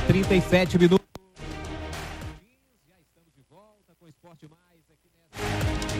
37 minutos. Já estamos de volta com o Esporte Mais aqui nessa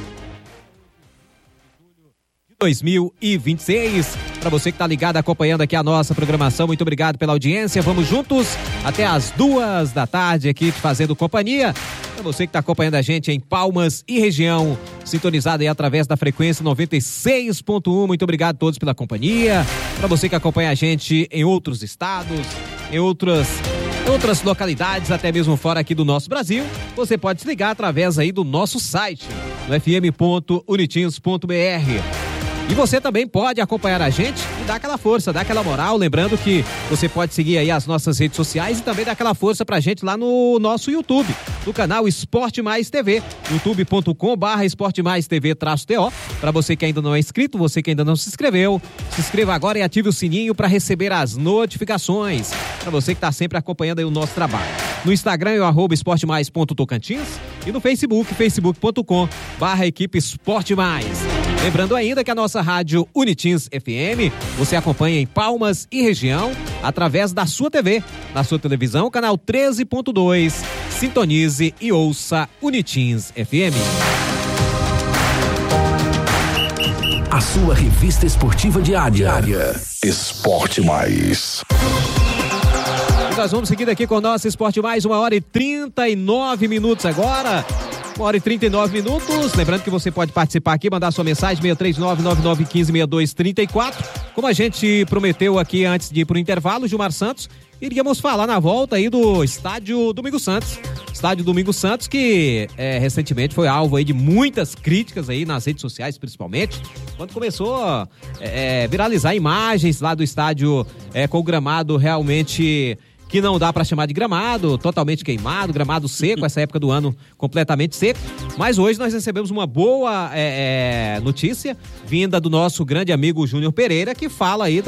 2026. Para você que está ligado, acompanhando aqui a nossa programação, muito obrigado pela audiência. Vamos juntos até as 2h aqui fazendo companhia. Para você que está acompanhando a gente em Palmas e região, sintonizado aí através da frequência 96.1, muito obrigado a todos pela companhia. Para você que acompanha a gente em outros estados, em outras localidades, até mesmo fora aqui do nosso Brasil, você pode se ligar através aí do nosso site, no fm.unitins.br. E você também pode acompanhar a gente e dar aquela força, dar aquela moral. Lembrando que você pode seguir aí as nossas redes sociais e também dar aquela força pra gente lá no nosso YouTube, no canal Esporte Mais TV, youtube.com/Esporte Mais TV-TO. Para você que ainda não é inscrito, você que ainda não se inscreveu, se inscreva agora e ative o sininho para receber as notificações. Para você que está sempre acompanhando aí o nosso trabalho. No Instagram é o @esportemais.tocantins e no Facebook, facebook.com/Equipe Esporte Mais. Lembrando ainda que a nossa rádio Unitins FM, você acompanha em Palmas e região, através da sua TV. Na sua televisão, canal 13.2. Sintonize e ouça Unitins FM. A sua revista esportiva diária. Esporte Mais. E nós vamos seguindo aqui com o nosso Esporte Mais, 1h39 agora. 1h39. Lembrando que você pode participar aqui, mandar sua mensagem, 639-9915-6234. Como a gente prometeu aqui antes de ir pro intervalo, Gilmar Santos, iríamos falar na volta aí do Estádio Domingos Santos. Estádio Domingos Santos que recentemente foi alvo aí de muitas críticas aí nas redes sociais, principalmente, quando começou a viralizar imagens lá do estádio com o gramado realmente que não dá para chamar de gramado, totalmente queimado, gramado seco, essa época do ano completamente seco. Mas hoje nós recebemos uma boa notícia vinda do nosso grande amigo Júnior Pereira, que fala aí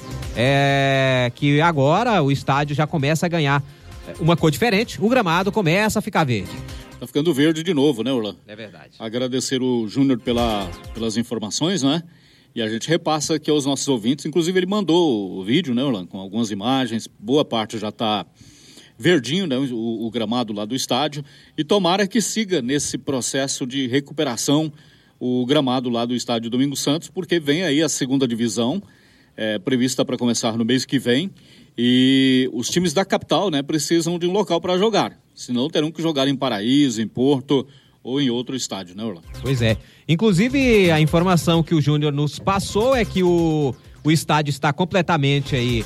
que agora o estádio já começa a ganhar uma cor diferente, o gramado começa a ficar verde. Tá ficando verde de novo, né, Orlando? É verdade. Agradecer o Júnior pelas informações, né? E a gente repassa aqui aos nossos ouvintes. Inclusive, ele mandou o vídeo, né, Orlando, com algumas imagens. Boa parte já está verdinho, né, o gramado lá do estádio. E tomara que siga nesse processo de recuperação o gramado lá do estádio Domingos Santos, porque vem aí a segunda divisão, prevista para começar no mês que vem. E os times da capital, né, precisam de um local para jogar. Senão terão que jogar em Paraíso, em Porto ou em outro estádio, né, Orlando? Pois é. Inclusive, a informação que o Júnior nos passou é que o estádio está completamente aí...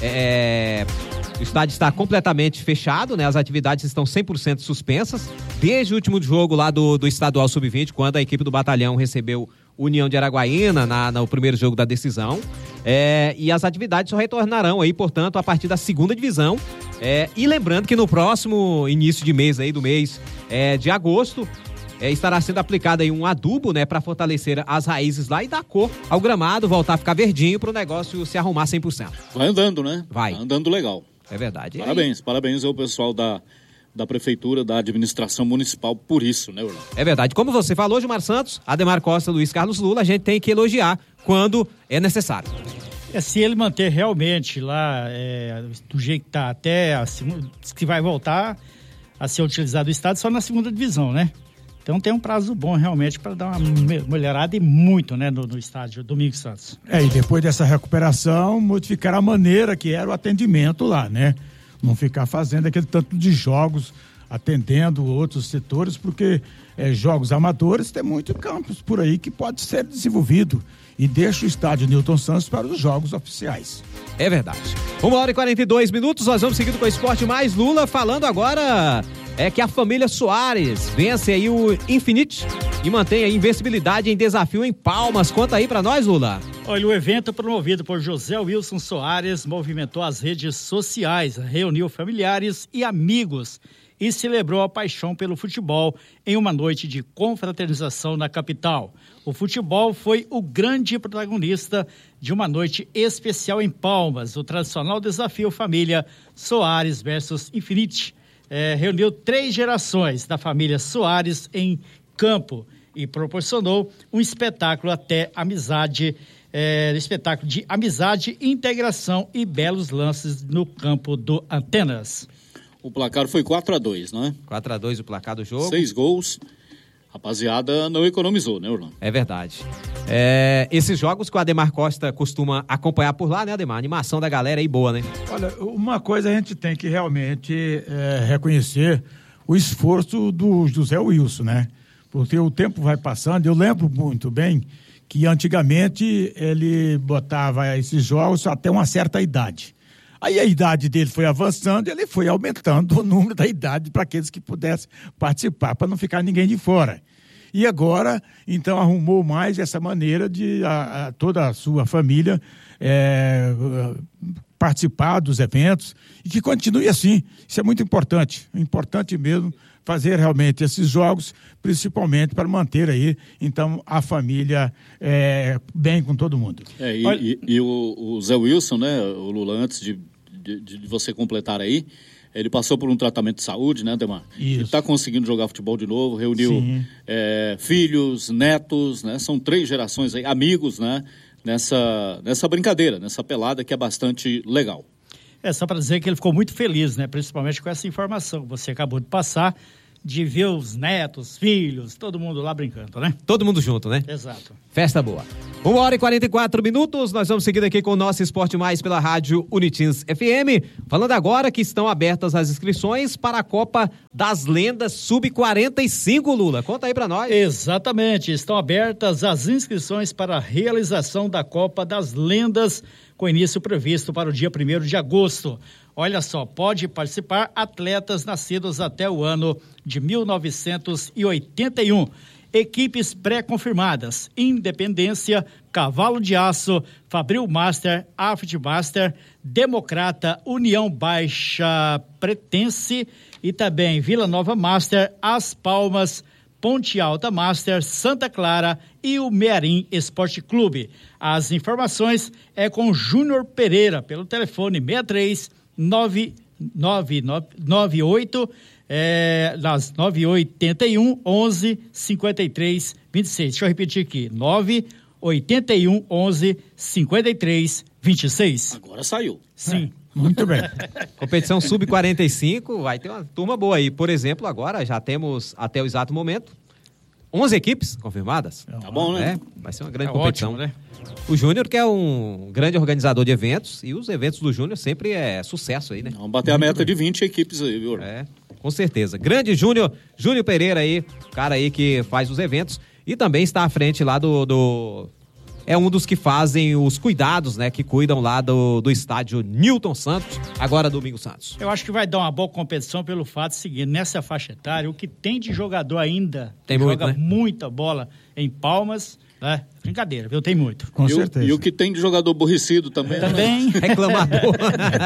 O estádio está completamente fechado, né? As atividades estão 100% suspensas, desde o último jogo lá do Estadual Sub-20, quando a equipe do Batalhão recebeu União de Araguaína no primeiro jogo da decisão. E as atividades só retornarão aí, portanto, a partir da segunda divisão. E lembrando que no próximo início de mês aí, do mês de agosto, estará sendo aplicado aí um adubo, né, para fortalecer as raízes lá e dar cor ao gramado, voltar a ficar verdinho para o negócio se arrumar 100%. Vai andando, né? Vai. Andando legal. É verdade. Parabéns ao pessoal da prefeitura, da administração municipal por isso, né, Orlando? É verdade. Como você falou, Gilmar Santos, Ademar Costa, Luiz Carlos Lula, a gente tem que elogiar quando é necessário. Se ele manter realmente lá do jeito que está até a segunda, que vai voltar a ser utilizado o estádio só na segunda divisão, né? Então tem um prazo bom realmente para dar uma melhorada e muito, né, no estádio Domingos Santos. E depois dessa recuperação, modificar a maneira que era o atendimento lá, né? Não ficar fazendo aquele tanto de jogos, atendendo outros setores, porque jogos amadores tem muitos campos por aí que pode ser desenvolvido e deixa o estádio Newton Santos para os jogos oficiais. É verdade. 1h42, nós vamos seguindo com o Esporte Mais. Lula falando agora que a família Soares vence aí o Infinite e mantém a invencibilidade em desafio em Palmas. Conta aí pra nós, Lula. Olha, o evento promovido por José Wilson Soares movimentou as redes sociais, reuniu familiares e amigos e celebrou a paixão pelo futebol em uma noite de confraternização na capital. O futebol foi o grande protagonista de uma noite especial em Palmas, o tradicional desafio família Soares versus Infinite. Reuniu 3 gerações da família Soares em campo e proporcionou um espetáculo até amizade espetáculo de amizade, integração e belos lances no campo do Antenas. O placar foi 4-2, não é? 4-2 o placar do jogo. 6 gols. Rapaziada, não economizou, né, Orlando? É verdade. Esses jogos que o Ademar Costa costuma acompanhar por lá, né, Ademar? A animação da galera aí boa, né? Olha, uma coisa a gente tem que realmente reconhecer o esforço do José Wilson, né? Porque o tempo vai passando, eu lembro muito bem que antigamente ele botava esses jogos até uma certa idade. Aí a idade dele foi avançando, ele foi aumentando o número da idade para aqueles que pudessem participar, para não ficar ninguém de fora. E agora, então, arrumou mais essa maneira de toda a sua família participar dos eventos e que continue assim. Isso é muito importante mesmo, fazer realmente esses jogos, principalmente para manter aí, então, a família bem com todo mundo. E o Zé Wilson, né, o Lula, antes de você completar aí, ele passou por um tratamento de saúde, né, Ademar? Isso. Ele está conseguindo jogar futebol de novo, reuniu filhos, netos, né? São 3 gerações aí, amigos, né? Nessa brincadeira, nessa pelada que é bastante legal. Só para dizer que ele ficou muito feliz, né? Principalmente com essa informação que você acabou de passar, de ver os netos, filhos, todo mundo lá brincando, né? Todo mundo junto, né? Exato. Festa boa. 1h44, nós vamos seguindo aqui com o nosso Esporte Mais pela rádio Unitins FM, falando agora que estão abertas as inscrições para a Copa das Lendas Sub-45, Lula. Conta aí pra nós. Exatamente, estão abertas as inscrições para a realização da Copa das Lendas, com início previsto para o dia 1º de agosto. Olha só, pode participar atletas nascidos até o ano de 1981. Equipes pré-confirmadas: Independência, Cavalo de Aço, Fabril Master, Afit Master, Democrata, União Baixa Pretense e também Vila Nova Master, As Palmas, Ponte Alta Master, Santa Clara e o Mearim Esporte Clube. As informações é com Júnior Pereira, pelo telefone 63-998 981 11 53 26. Deixa eu repetir aqui, 981 11 53 26. Agora saiu. Sim. Muito bem. Competição Sub-45, vai ter uma turma boa aí. Por exemplo, agora já temos, até o exato momento, 11 equipes confirmadas. Tá bom, né? Vai ser uma grande competição. Ótimo, né? O Júnior, que é um grande organizador de eventos, e os eventos do Júnior sempre é sucesso aí, né? Vamos bater a meta de 20 equipes aí, viu? Com certeza. Grande Júnior Pereira aí, cara aí que faz os eventos e também está à frente lá é um dos que fazem os cuidados, né? Que cuidam lá do estádio Newton Santos, agora Domingos Santos. Eu acho que vai dar uma boa competição pelo fato seguinte: nessa faixa etária, o que tem de jogador ainda tem muito, joga né? muita bola em Palmas, né? Brincadeira, viu? Tem muito. Com certeza. E o que tem de jogador aborrecido também. Também. Reclamador.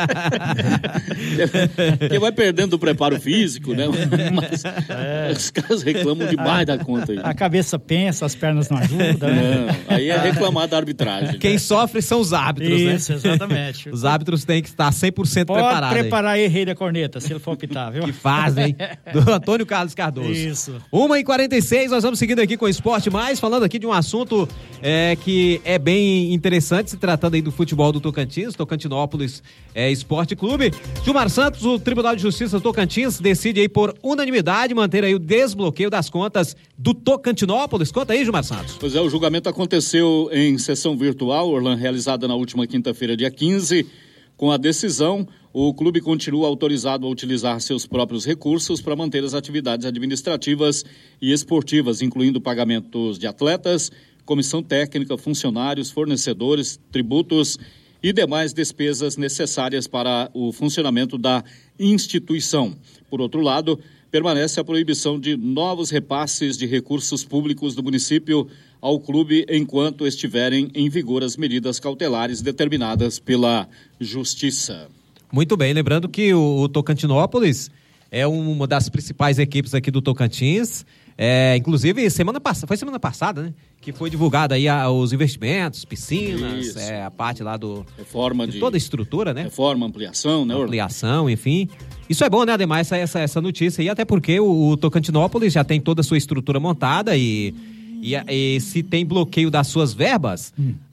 Que vai perdendo o preparo físico, né? Mas os caras reclamam demais da conta aí. A cabeça pensa, as pernas não ajudam, né? Não, aí é reclamar da arbitragem. Quem sofre são os árbitros, né? Isso, exatamente. Os árbitros têm que estar 100% Pode preparados. preparar aí, rei da corneta, se ele for optar, viu? Que fazem, do Antônio Carlos Cardoso. Isso. 1h46, nós vamos seguindo aqui com o Esporte Mais, falando aqui de um assunto que é bem interessante, se tratando aí do futebol do Tocantins, Tocantinópolis Esporte Clube. Gilmar Santos, o Tribunal de Justiça do Tocantins, decide aí por unanimidade manter aí o desbloqueio das contas do Tocantinópolis. Conta aí, Gilmar Santos. Pois é, o julgamento aconteceu em sessão virtual, Orlando, realizada na última quinta-feira, dia 15. Com a decisão, o clube continua autorizado a utilizar seus próprios recursos para manter as atividades administrativas e esportivas, incluindo pagamentos de atletas, comissão técnica, funcionários, fornecedores, tributos e demais despesas necessárias para o funcionamento da instituição. Por outro lado, permanece a proibição de novos repasses de recursos públicos do município ao clube enquanto estiverem em vigor as medidas cautelares determinadas pela Justiça. Muito bem, lembrando que o Tocantinópolis é uma das principais equipes aqui do Tocantins. Inclusive, foi semana passada, né? Que foi divulgado aí os investimentos, piscinas, a parte lá reforma de toda a estrutura, né? Reforma, ampliação, né? Ampliação, enfim. Isso é bom, né, Ademar, essa notícia aí, até porque o Tocantinópolis já tem toda a sua estrutura montada e se tem bloqueio das suas verbas,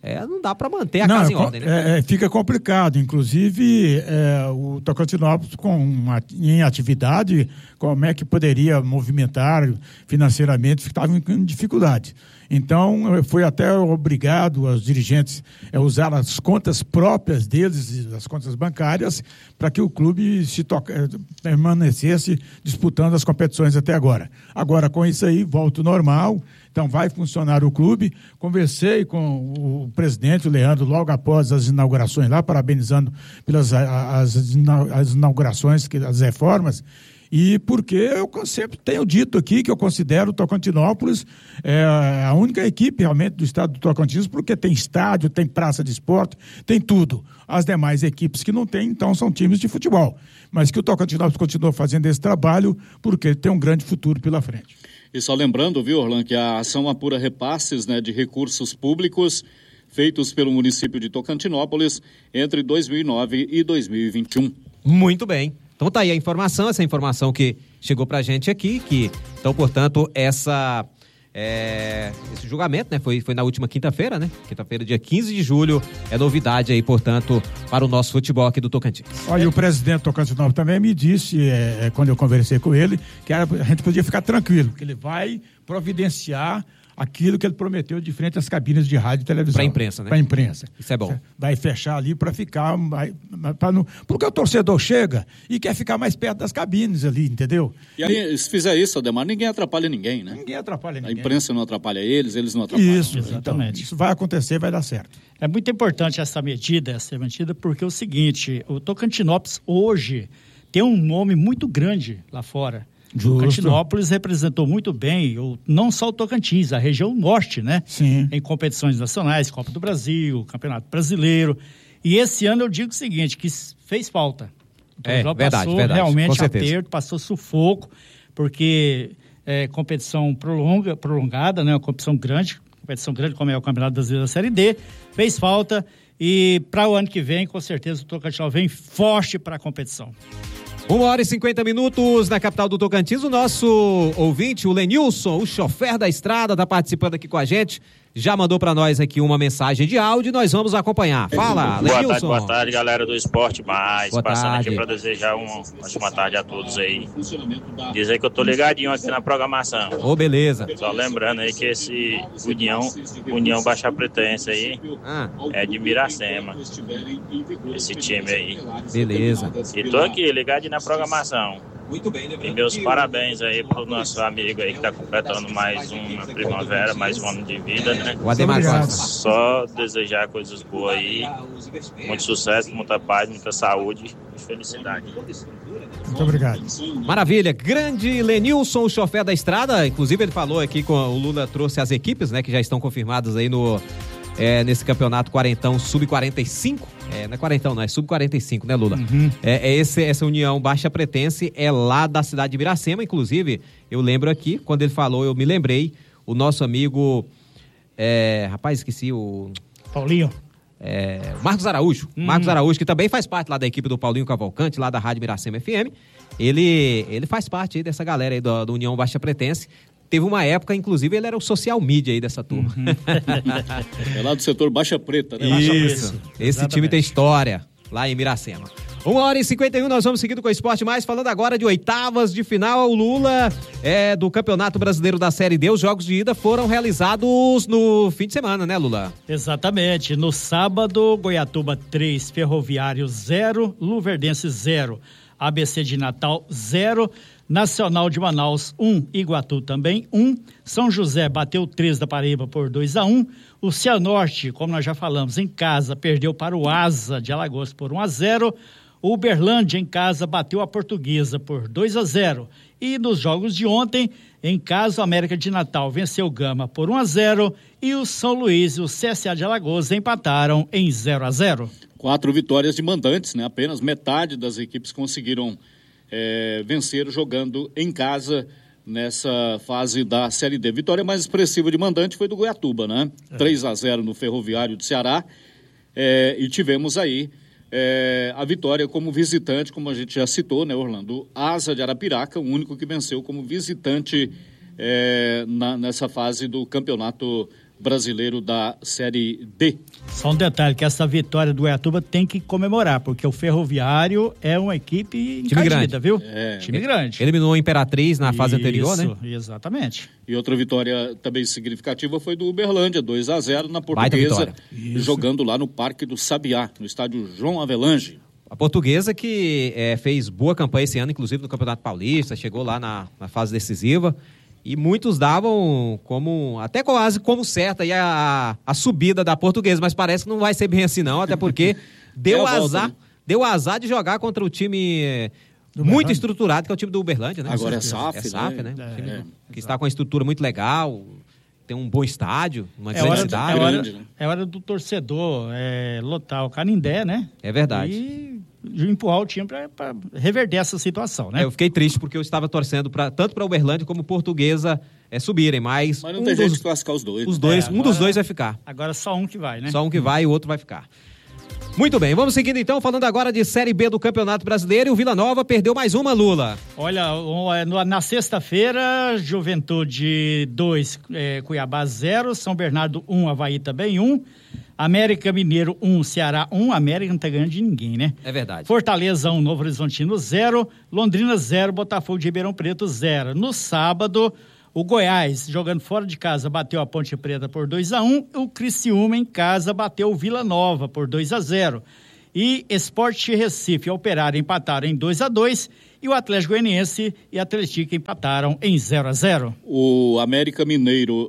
não dá para manter a casa em ordem, né? Fica complicado. Inclusive, o Tocantinópolis em atividade, como é que poderia movimentar financeiramente, estava em dificuldade. Então, foi até obrigado os dirigentes a usar as contas próprias deles, as contas bancárias, para que o clube permanecesse disputando as competições até agora. Agora, com isso aí, volta ao normal. Então, vai funcionar o clube. Conversei com o presidente, o Leandro, logo após as inaugurações lá, parabenizando pelas as inaugurações, as reformas. E porque eu sempre tenho dito aqui que eu considero o Tocantinópolis a única equipe realmente do estado do Tocantins, porque tem estádio, tem praça de esporte, tem tudo. As demais equipes que não tem, então, são times de futebol. Mas que o Tocantinópolis continua fazendo esse trabalho porque tem um grande futuro pela frente. E só lembrando, viu, Orlando, que a ação apura repasses, né, de recursos públicos feitos pelo município de Tocantinópolis entre 2009 e 2021. Muito bem. Então tá aí essa informação que chegou pra gente aqui, então, portanto, esse julgamento, né, foi na última quinta-feira, né? Quinta-feira, dia 15 de julho, é novidade aí, portanto, para o nosso futebol aqui do Tocantins. Olha, e o presidente do Tocantinópolis também me disse, quando eu conversei com ele, que a gente podia ficar tranquilo, que ele vai providenciar aquilo que ele prometeu de frente às cabines de rádio e televisão. Para a imprensa, né? Para a imprensa. Isso é bom. Vai fechar ali para ficar... Porque o torcedor chega e quer ficar mais perto das cabines ali, entendeu? E aí, se fizer isso, Ademar, ninguém atrapalha ninguém, né? Ninguém atrapalha ninguém. A imprensa não atrapalha eles não atrapalham. Isso, exatamente. Então, isso vai acontecer, vai dar certo. É muito importante essa medida porque é o seguinte, o Tocantinópolis hoje tem um nome muito grande lá fora. O Tocantinópolis representou muito bem, não só o Tocantins, a região norte, né? Sim. Em competições nacionais, Copa do Brasil, Campeonato Brasileiro. E esse ano eu digo o seguinte, que fez falta. O verdade, realmente aperto, passou sufoco, porque competição prolongada, né? Uma competição grande como é o Campeonato Brasileiro da Série D, fez falta e para o ano que vem, com certeza, o Tocantinópolis vem forte para a competição. 1h50 na capital do Tocantins. O nosso ouvinte, o Lenilson, o chofer da estrada, está participando aqui com a gente. Já mandou para nós aqui uma mensagem de áudio e nós vamos acompanhar. Fala, Lenilson. Boa tarde, galera do Esporte Mais. Boa Passando tarde. aqui para desejar uma ótima tarde a todos aí. Dizer que eu tô ligadinho aqui na programação. Beleza. Só lembrando aí que esse União Baixa Pretense aí é de Miracema. Esse time aí. Beleza. E tô aqui ligadinho na programação. Muito bem, e meus parabéns aí pro nosso amigo aí que tá completando mais uma primavera, mais um ano de vida, né? O Ademar Costa. Só desejar coisas boas aí, muito sucesso, muita paz, muita saúde e felicidade. Muito obrigado. Maravilha, grande Lenilson, o chofer da estrada, inclusive ele falou aqui, o Lula trouxe as equipes, né, que já estão confirmadas aí nesse campeonato quarentão sub-45, não é quarentão não, é sub-45, né, Lula? Uhum. Essa União Baixa Pretense é lá da cidade de Miracema, inclusive, eu lembro aqui, quando ele falou, eu me lembrei, o nosso amigo, esqueci o... Paulinho. Marcos Araújo, Marcos Araújo, que também faz parte lá da equipe do Paulinho Cavalcante, lá da Rádio Miracema FM, ele faz parte aí dessa galera aí da União Baixa Pretense. Teve uma época, inclusive, ele era o social media aí dessa turma. É lá do setor Baixa Preta, né? Isso. Esse time tem história lá em Miracema. 1h51, nós vamos seguindo com o Esporte Mais, falando agora de oitavas de final. O Lula do Campeonato Brasileiro da Série D. Os jogos de ida foram realizados no fim de semana, né, Lula? Exatamente. No sábado, Goiatuba 3, Ferroviário 0, Luverdense 0, ABC de Natal 0, Nacional de Manaus 1, Iguatu também 1, São José bateu 3 da Paraíba por 2-1, o Cianorte, como nós já falamos, em casa perdeu para o Asa de Alagoas por 1-0, o Uberlândia em casa bateu a Portuguesa por 2-0 e nos jogos de ontem, em casa o América de Natal venceu o Gama por 1-0 e o São Luís e o CSA de Alagoas empataram em 0-0. 4 vitórias de mandantes, né? Apenas metade das equipes conseguiram vencer jogando em casa nessa fase da Série D. Vitória mais expressiva de mandante foi do Goiatuba, né? 3-0 no Ferroviário do Ceará, e tivemos aí a vitória como visitante, como a gente já citou, né, Orlando? Asa de Arapiraca, o único que venceu como visitante nessa fase do Campeonato Brasileiro da Série D. Só um detalhe, que essa vitória do Goiatuba tem que comemorar, porque o Ferroviário é uma equipe encardida, viu? Time grande. Eliminou a Imperatriz na fase anterior, né? Exatamente. E outra vitória também significativa foi do Uberlândia, 2-0 na Portuguesa, jogando lá no Parque do Sabiá, no estádio João Avelange. A Portuguesa que fez boa campanha esse ano, inclusive no Campeonato Paulista, chegou lá na fase decisiva. E muitos davam até quase como certa aí a subida da Portuguesa, mas parece que não vai ser bem assim não, até porque deu azar de jogar contra o time muito estruturado, que é o time do Uberlândia, né? Agora é SAF, né? Que está com uma estrutura muito legal, tem um bom estádio, uma grande cidade. É hora do torcedor lotar o Canindé, né? É verdade. E empurrar o time para reverter essa situação, né? Eu fiquei triste porque eu estava torcendo tanto para Uberlândia como Portuguesa subirem, mas não tem jeito de classificar os dois. Os dois, um dos dois vai ficar. Agora só um que vai, né? Só um que vai e o outro vai ficar. Muito bem, vamos seguindo então, falando agora de Série B do Campeonato Brasileiro, e o Vila Nova perdeu mais uma, Lula. Olha, na sexta-feira, Juventude 2, Cuiabá 0, São Bernardo 1, Avaí também 1, América Mineiro 1, Ceará 1, América não tá ganhando de ninguém, né? É verdade. Fortaleza 1, Novo Horizontino 0, Londrina 0, Botafogo de Ribeirão Preto 0. No sábado, o Goiás, jogando fora de casa, bateu a Ponte Preta por 2-1, o Criciúma em casa bateu o Vila Nova por 2-0. E Sport Recife e Operário empataram em 2-2, e o Atlético Goianiense e Atlético empataram em 0-0. O América Mineiro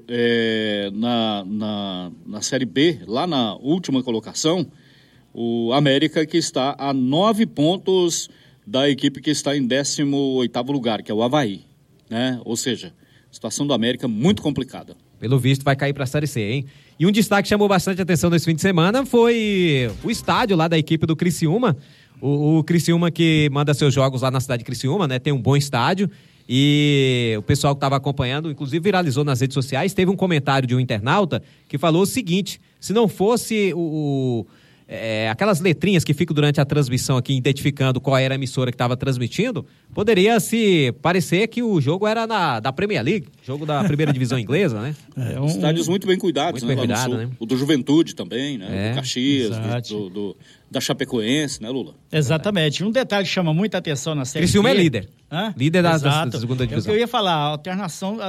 na Série B, lá na última colocação, o América que está a 9 pontos da equipe que está em 18º lugar, que é o Avaí, né? Ou seja, a situação do América muito complicada. Pelo visto vai cair para a Série C, hein? E um destaque que chamou bastante atenção nesse fim de semana foi o estádio lá da equipe do Criciúma. O Criciúma que manda seus jogos lá na cidade de Criciúma, né? Tem um bom estádio. E o pessoal que estava acompanhando, inclusive viralizou nas redes sociais, teve um comentário de um internauta que falou o seguinte: se não fosse aquelas letrinhas que ficam durante a transmissão aqui, identificando qual era a emissora que estava transmitindo, poderia se parecer que o jogo era da Premier League, jogo da primeira divisão inglesa, né? Estádios muito bem cuidados, muito bem cuidado, né? O do Juventude também, né? Do Caxias, da Chapecoense, né, Lula? Exatamente. Um detalhe que chama muita atenção na Série B. Criciúma é líder. Líder da segunda divisão. Eu ia falar, a alternação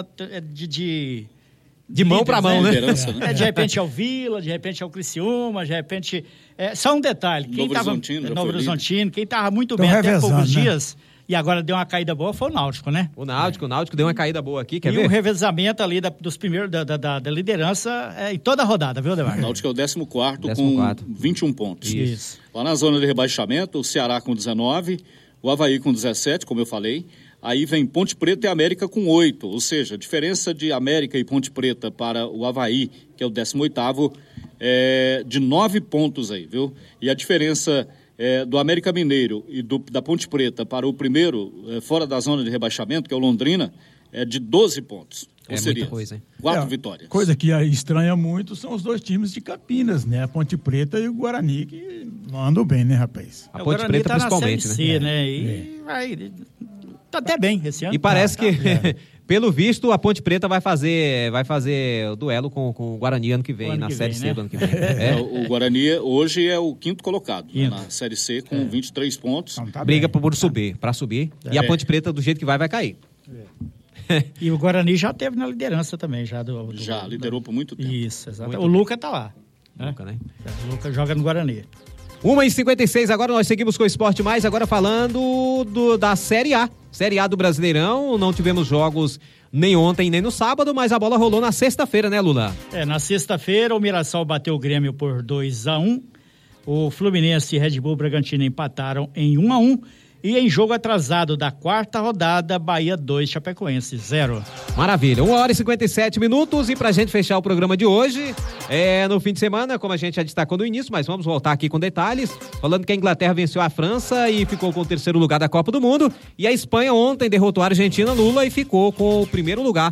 de mão para mão, né? De repente é o Vila, de repente é o Criciúma, de repente... só um detalhe. Novo Horizontino, quem estava muito bem até poucos dias, e agora deu uma caída boa, foi o Náutico, né? O Náutico deu uma caída boa aqui, quer ver? E o revezamento ali dos primeiros, da liderança em toda a rodada, viu, Demar? O Náutico é o 14º com 21 pontos. Isso. Lá na zona de rebaixamento, o Ceará com 19, o Avaí com 17, como eu falei. Aí vem Ponte Preta e América com 8, ou seja, a diferença de América e Ponte Preta para o Avaí, que é o 18º, é de 9 pontos aí, viu? E a diferença do América Mineiro e da Ponte Preta para o primeiro, fora da zona de rebaixamento, que é o Londrina, é de 12 pontos. Ou seria muita coisa, hein? 4 vitórias. Coisa que estranha muito são os dois times de Campinas, né? A Ponte Preta e o Guarani, que não andam bem, né, rapaz? A Ponte Preta principalmente, na Série C, né? E vai... Tá até bem esse ano. E parece que, pelo visto, a Ponte Preta vai fazer o duelo com o Guarani ano que vem, na Série C do ano que vem. O Guarani hoje é o 5º colocado, né, na Série C, com 23 pontos. Então, tá briga para subir. E a Ponte Preta, do jeito que vai cair. E o Guarani já teve na liderança também. Liderou por muito tempo. Isso, exato. O Luca tá lá. Luca, né? O Luca joga no Guarani. 1h56, agora nós seguimos com o Esporte Mais, agora falando da Série A. Série A do Brasileirão, não tivemos jogos nem ontem nem no sábado, mas a bola rolou na sexta-feira, né, Lula? Na sexta-feira o Mirassol bateu o Grêmio por 2-1, o Fluminense e Red Bull Bragantino empataram em 1-1, e em jogo atrasado da quarta rodada, Bahia 2, Chapecoense 0. Maravilha, 1h57, e pra gente fechar o programa de hoje, no fim de semana, como a gente já destacou no início, mas vamos voltar aqui com detalhes, falando que a Inglaterra venceu a França e ficou com o 3º lugar da Copa do Mundo, e a Espanha ontem derrotou a Argentina, Lula, e ficou com o 1º lugar,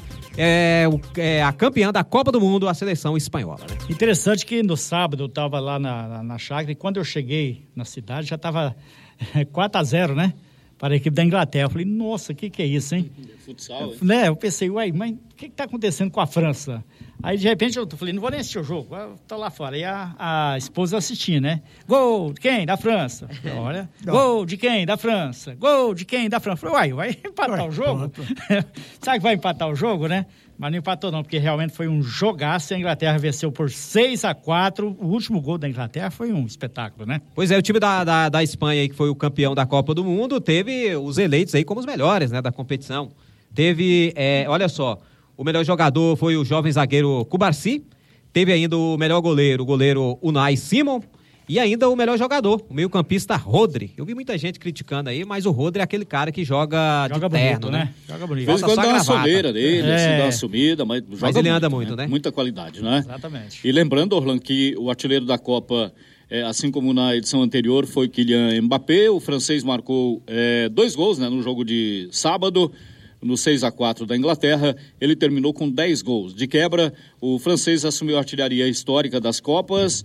a campeã da Copa do Mundo, a seleção espanhola, né? Interessante que no sábado eu tava lá na chácara, e quando eu cheguei na cidade já tava 4-0, né? para a equipe da Inglaterra. Eu falei, nossa, o que é isso, hein? Futsal, hein? Né? Eu pensei, uai, mas o que está acontecendo com a França? Aí, de repente, eu falei, não vou nem assistir o jogo, tá lá fora. E a esposa assistindo, né? Gol de quem? Da França. Olha, gol de quem? Da França. Gol de quem? Da França. Eu falei, vai empatar o jogo? Sabe que vai empatar o jogo, né? Mas não empatou não, porque realmente foi um jogaço e a Inglaterra venceu por 6-4. O último gol da Inglaterra foi um espetáculo, né? Pois é, o time da Espanha aí, que foi o campeão da Copa do Mundo, teve os eleitos aí como os melhores, né, da competição. Teve, olha só, o melhor jogador foi o jovem zagueiro Cubarsí, teve ainda o melhor goleiro, o goleiro Unai Simon, e ainda o melhor jogador, o meio-campista Rodri. Eu vi muita gente criticando aí, mas o Rodri é aquele cara que joga de terno, né? Joga bonito. De vez em quando dá uma soleira dele, assim, dá uma sumida, mas joga ele anda muito, né? Muita qualidade, né? Exatamente. E lembrando, Orlando, que o artilheiro da Copa, assim como na edição anterior, foi Kylian Mbappé. O francês marcou 2 gols, né, no jogo de sábado, no 6-4 da Inglaterra. Ele terminou com 10 gols. De quebra, o francês assumiu a artilharia histórica das Copas,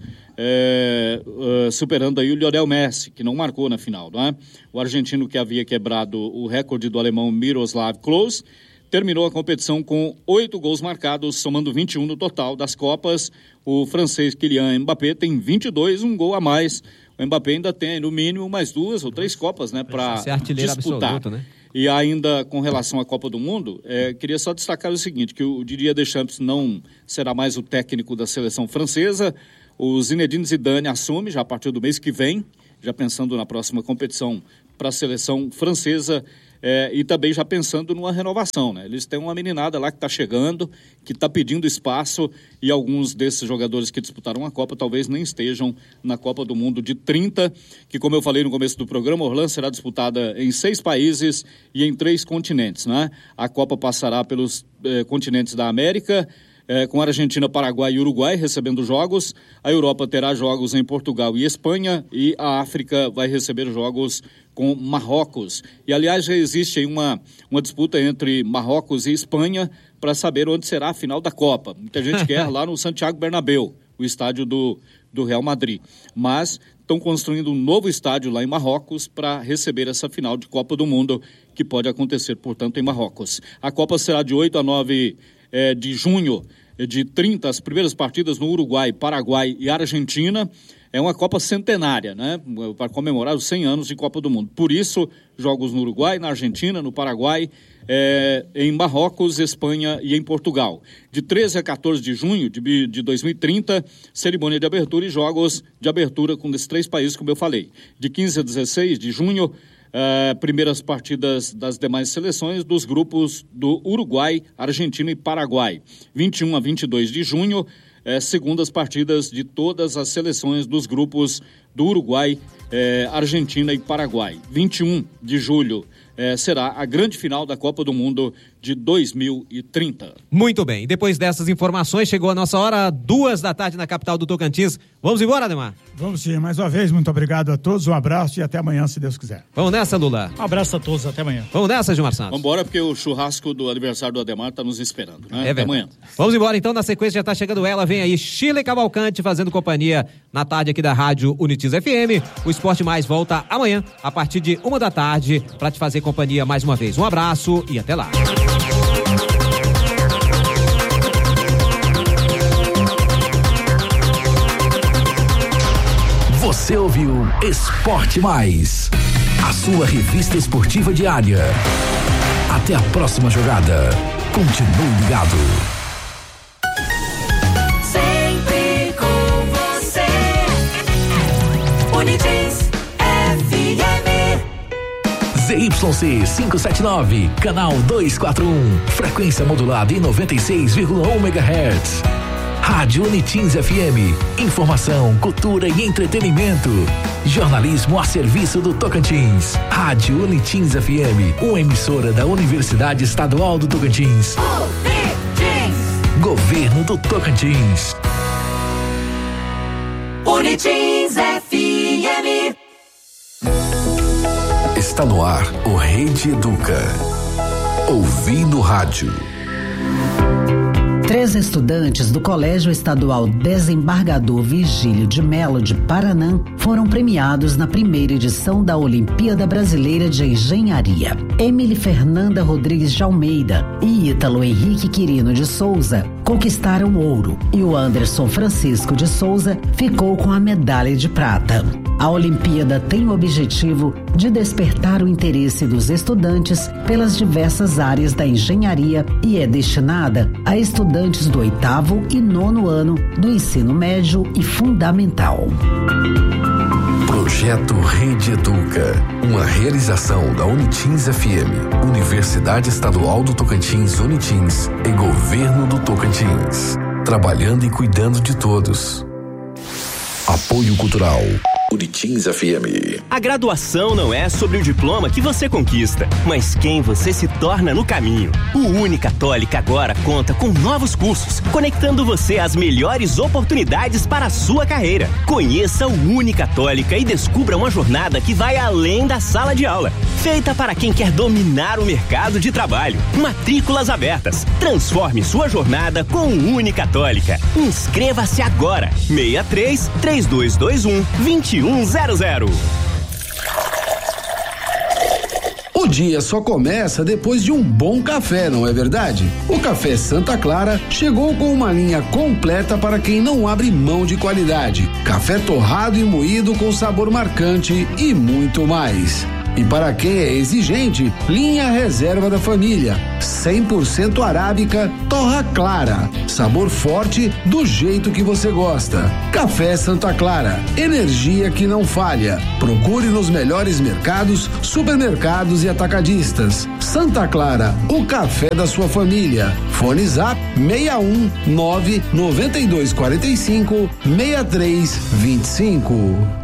superando aí o Lionel Messi, que não marcou na final, não é? O argentino, que havia quebrado o recorde do alemão Miroslav Klose, terminou a competição com 8 gols marcados, somando 21 no total das Copas. O francês Kylian Mbappé tem 22, um gol a mais. O Mbappé ainda tem, no mínimo, mais 2 ou 3 Copas, né, para disputar. Absoluto, né? E ainda com relação à Copa do Mundo, queria só destacar o seguinte, que o Didier Deschamps não será mais o técnico da seleção francesa. O Zinedine Zidane assume já a partir do mês que vem, já pensando na próxima competição para a seleção francesa, e também já pensando numa renovação, né? Eles têm uma meninada lá que está chegando, que está pedindo espaço, e alguns desses jogadores que disputaram a Copa talvez nem estejam na Copa do Mundo de 30, que, como eu falei no começo do programa, Orlando, será disputada em 6 países e em 3 continentes, né? A Copa passará pelos continentes da América, com a Argentina, Paraguai e Uruguai recebendo jogos. A Europa terá jogos em Portugal e Espanha, e a África vai receber jogos com Marrocos. E, aliás, já existe aí uma disputa entre Marrocos e Espanha para saber onde será a final da Copa. Muita gente quer lá no Santiago Bernabéu, o estádio do Real Madrid. Mas estão construindo um novo estádio lá em Marrocos para receber essa final de Copa do Mundo, que pode acontecer, portanto, em Marrocos. A Copa será de 8 a 9 de junho, de 30, as primeiras partidas no Uruguai, Paraguai e Argentina. É uma Copa centenária, né? Para comemorar os 100 anos de Copa do Mundo. Por isso, jogos no Uruguai, na Argentina, no Paraguai, em Marrocos, Espanha e em Portugal. De 13 a 14 de junho de 2030, cerimônia de abertura e jogos de abertura com esses 3 países, como eu falei. De 15 a 16 de junho, primeiras partidas das demais seleções dos grupos do Uruguai, Argentina e Paraguai. 21 a 22 de junho, segundas partidas de todas as seleções dos grupos do Uruguai, Argentina e Paraguai. 21 de julho será a grande final da Copa do Mundo de 2030. Muito bem, depois dessas informações chegou a nossa hora, 2 da tarde na capital do Tocantins. Vamos embora, Ademar? Vamos sim, mais uma vez, muito obrigado a todos, um abraço e até amanhã, se Deus quiser. Vamos nessa, Lula? Um abraço a todos, até amanhã. Vamos nessa, Gilmar Santos? Vamos embora, porque o churrasco do aniversário do Ademar está nos esperando, né? Até amanhã. Vamos embora, então, na sequência já está chegando ela, vem aí Shirley Cavalcante fazendo companhia na tarde aqui da Rádio Unitiz FM. O Esporte Mais volta amanhã, a partir de 1 da tarde, para te fazer companhia mais uma vez. Um abraço e até lá. Você ouviu Esporte Mais, a sua revista esportiva diária. Até a próxima jogada. Continue ligado. Sempre com você. Unitiz FM. ZYC 579, canal 241, frequência modulada em 96,1 MHz. Rádio Unitiz FM, informação, cultura e entretenimento. Jornalismo a serviço do Tocantins. Rádio Unitiz FM, uma emissora da Universidade Estadual do Tocantins. Unitiz. Governo do Tocantins. Unitiz FM. Está no ar o Rede Educa. Ouvindo rádio. 3 estudantes do Colégio Estadual Desembargador Virgílio de Melo de Paranã foram premiados na primeira edição da Olimpíada Brasileira de Engenharia. Emily Fernanda Rodrigues de Almeida e Ítalo Henrique Quirino de Souza conquistaram ouro e o Anderson Francisco de Souza ficou com a medalha de prata. A Olimpíada tem o objetivo de despertar o interesse dos estudantes pelas diversas áreas da engenharia e é destinada a estudantes do 8º e 9º ano do ensino médio e fundamental. Projeto Rede Educa, uma realização da Unitins FM, Universidade Estadual do Tocantins Unitins e Governo do Tocantins, trabalhando e cuidando de todos. Apoio Cultural Unitins FM. A graduação não é sobre o diploma que você conquista, mas quem você se torna no caminho. O Unicatólica agora conta com novos cursos, conectando você às melhores oportunidades para a sua carreira. Conheça o Unicatólica e descubra uma jornada que vai além da sala de aula. Feita para quem quer dominar o mercado de trabalho. Matrículas abertas. Transforme sua jornada com o Unicatólica. Inscreva-se agora. 63-3221-2100. O dia só começa depois de um bom café, não é verdade? O Café Santa Clara chegou com uma linha completa para quem não abre mão de qualidade. Café torrado e moído com sabor marcante e muito mais. E para quem é exigente, linha Reserva da Família, 100% arábica, torra clara, sabor forte do jeito que você gosta. Café Santa Clara, energia que não falha. Procure nos melhores mercados, supermercados e atacadistas. Santa Clara, o café da sua família. Fone Zap 61 99245 6325.